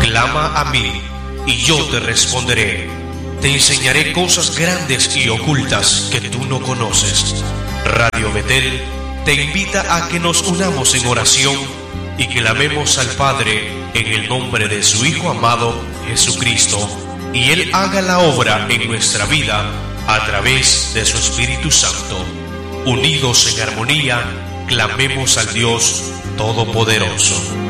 Clama a mí, y yo te responderé. Te enseñaré cosas grandes y ocultas que tú no conoces. Radio Betel te invita a que nos unamos en oración y clamemos al Padre en el nombre de su Hijo amado Jesucristo, y Él haga la obra en nuestra vida a través de su Espíritu Santo. Unidos en armonía, clamemos al Dios Todopoderoso.